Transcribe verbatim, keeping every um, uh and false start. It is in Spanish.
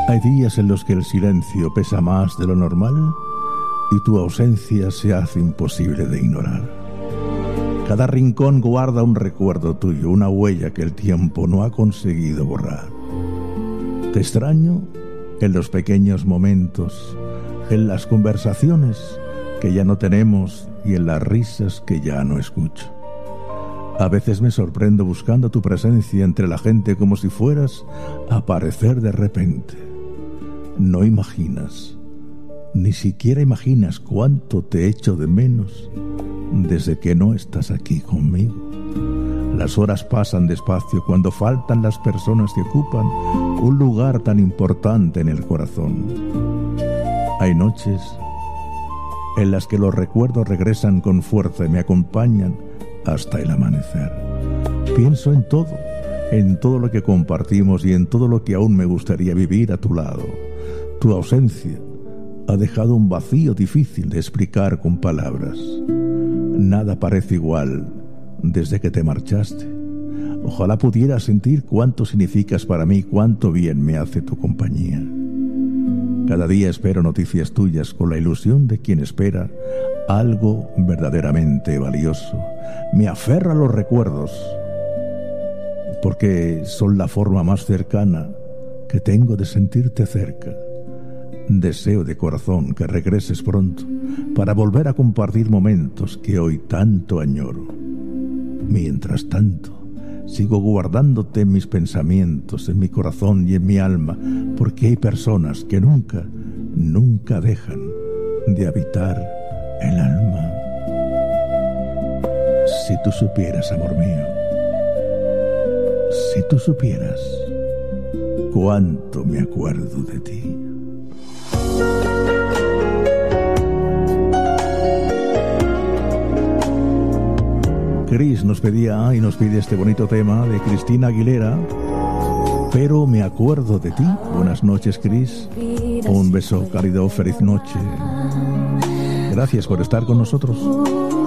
Hay días en los que el silencio pesa más de lo normal y tu ausencia se hace imposible de ignorar. Cada rincón guarda un recuerdo tuyo, una huella que el tiempo no ha conseguido borrar. Te extraño en los pequeños momentos, en las conversaciones que ya no tenemos y en las risas que ya no escucho. A veces me sorprendo buscando tu presencia entre la gente como si fueras a aparecer de repente. No imaginas, ni siquiera imaginas cuánto te echo de menos desde que no estás aquí conmigo. Las horas pasan despacio cuando faltan las personas que ocupan un lugar tan importante en el corazón. Hay noches en las que los recuerdos regresan con fuerza y me acompañan hasta el amanecer. Pienso en todo, en todo lo que compartimos y en todo lo que aún me gustaría vivir a tu lado. Tu ausencia ha dejado un vacío difícil de explicar con palabras. Nada parece igual desde que te marchaste. Ojalá pudiera sentir cuánto significas para mí, cuánto bien me hace tu compañía. Cada día espero noticias tuyas con la ilusión de quien espera algo verdaderamente valioso. Me aferro a los recuerdos porque son la forma más cercana que tengo de sentirte cerca. Deseo de corazón que regreses pronto para volver a compartir momentos que hoy tanto añoro. Mientras tanto, sigo guardándote en mis pensamientos, en mi corazón y en mi alma, porque hay personas que nunca, nunca dejan de habitar el alma. Si tú supieras, amor mío, si tú supieras cuánto me acuerdo de ti. Cris nos pedía y nos pide este bonito tema de Cristina Aguilera, Pero me acuerdo de ti. Buenas noches, Cris. Un beso cálido, feliz noche. Gracias por estar con nosotros.